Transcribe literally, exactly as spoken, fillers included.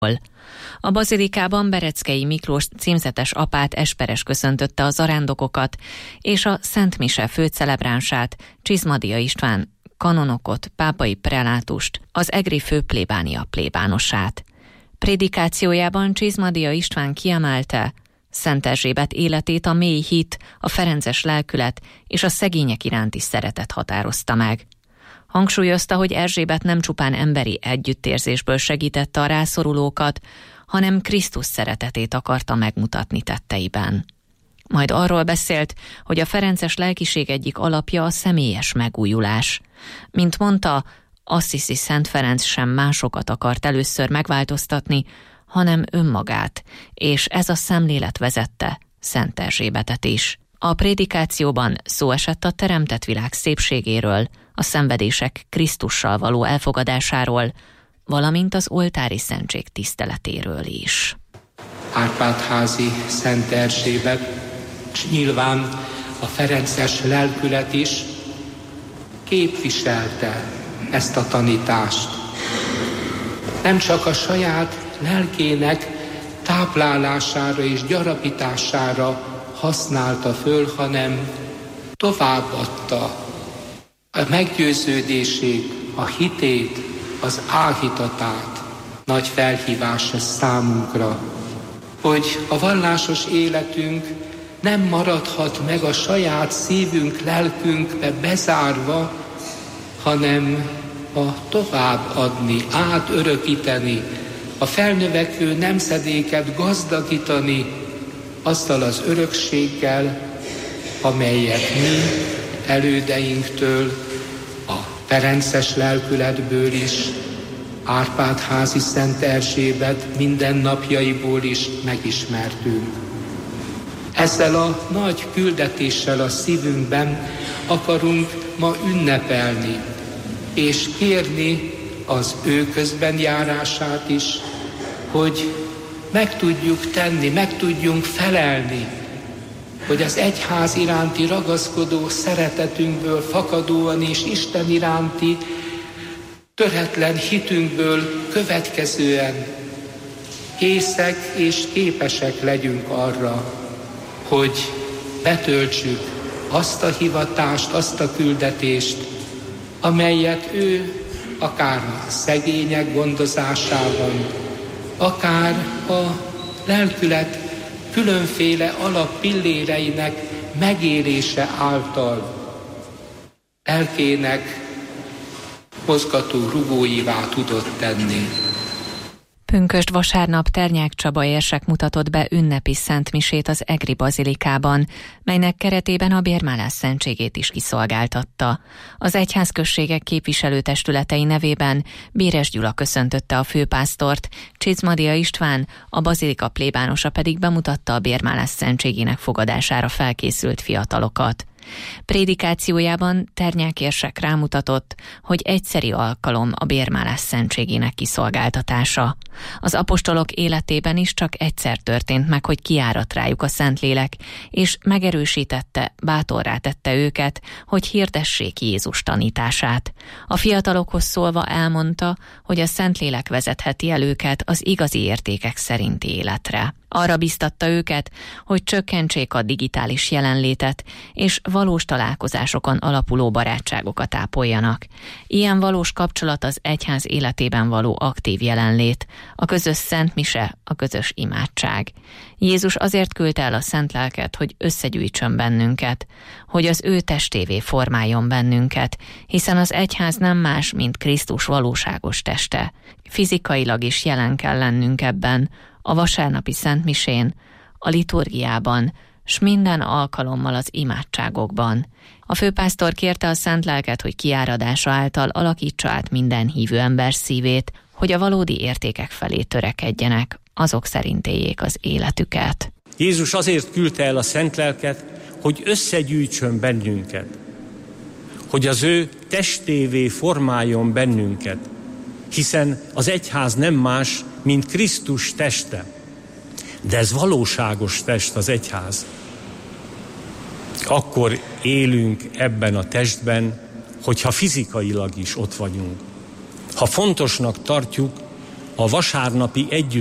A bazilikában Bereckei Miklós címzetes apát Esperes köszöntötte a zarándokokat, és a Szent Mise főcelebránsát, Csizmadia István kanonokot, pápai prelátust, az egri főplébánia plébánosát. Prédikációjában Csizmadia István kiemelte, Szent Erzsébet életét a mély hit, a ferences lelkület és a szegények iránti szeretet határozta meg. Hangsúlyozta, hogy Erzsébet nem csupán emberi együttérzésből segítette a rászorulókat, hanem Krisztus szeretetét akarta megmutatni tetteiben. Majd arról beszélt, hogy a ferences lelkiség egyik alapja a személyes megújulás. Mint mondta, Assisi Szent Ferenc sem másokat akart először megváltoztatni, hanem önmagát, és ez a szemlélet vezette Szent Erzsébetet is. A prédikációban szó esett a teremtett világ szépségéről, a szenvedések Krisztussal való elfogadásáról, valamint az oltári szentség tiszteletéről is. Árpád-házi Szent Erzsébet, és nyilván a ferences lelkület is képviselte ezt a tanítást. Nem csak a saját lelkének táplálására és gyarapítására használta föl, hanem továbbadta a meggyőződését, a hitét, az áhítatát. Nagy felhívás ez számunkra, hogy a vallásos életünk nem maradhat meg a saját szívünk, lelkünkbe bezárva, hanem a továbbadni, átörökíteni, a felnövekvő nemzedéket gazdagítani azzal az örökséggel, amelyet mi elődeinktől, a ferences lelkületből is, Árpád-házi Szent Erzsébet mindennapjaiból is megismertünk. Ezzel a nagy küldetéssel a szívünkben akarunk ma ünnepelni, és kérni az ő közbenjárását is, hogy meg tudjuk tenni, meg tudjunk felelni, hogy az egyház iránti ragaszkodó szeretetünkből fakadóan és Isten iránti töretlen hitünkből következően készek és képesek legyünk arra, hogy betöltsük azt a hivatást, azt a küldetést, amelyet ő akár a szegények gondozásában, akár a lelkület különféle alappilléreinek megélése által lelkének mozgató rugóivá tudott tenni. Pünkösd vasárnap Ternyák Csaba érsek mutatott be ünnepi szentmisét az egri bazilikában, melynek keretében a bérmálás szentségét is kiszolgáltatta. Az egyházközségek képviselőtestületei nevében Béres Gyula köszöntötte a főpásztort, Csizmadia István, a bazilika plébánosa pedig bemutatta a bérmálás szentségének fogadására felkészült fiatalokat. Prédikációjában Ternyák érsek rámutatott, hogy egyszeri alkalom a bérmálás szentségének kiszolgáltatása. Az apostolok életében is csak egyszer történt meg, hogy kiáradt rájuk a Szentlélek, és megerősítette, bátorrá tette őket, hogy hirdessék Jézus tanítását. A fiatalokhoz szólva elmondta, hogy a Szentlélek vezetheti el őket az igazi értékek szerinti életre. Arra biztatta őket, hogy csökkentsék a digitális jelenlétet, és valós találkozásokon alapuló barátságokat ápoljanak. Ilyen valós kapcsolat az egyház életében való aktív jelenlét, a közös szentmise, a közös imádság. Jézus azért küldte el a szent lelket, hogy összegyűjtsön bennünket, hogy az ő testévé formáljon bennünket, hiszen az egyház nem más, mint Krisztus valóságos teste. Fizikailag is jelen kell lennünk ebben, a vasárnapi szentmisén, a liturgiában, s minden alkalommal az imádságokban. A főpásztor kérte a szent lelket, hogy kiáradása által alakítsa át minden hívő ember szívét, hogy a valódi értékek felé törekedjenek, azok szerint éljék az életüket. Jézus azért küldte el a szent lelket, hogy összegyűjtsön bennünket, hogy az ő testévé formáljon bennünket, hiszen az egyház nem más, mint Krisztus teste. De ez valóságos test, az egyház. Akkor élünk ebben a testben, hogyha fizikailag is ott vagyunk. Ha fontosnak tartjuk a vasárnapi együtt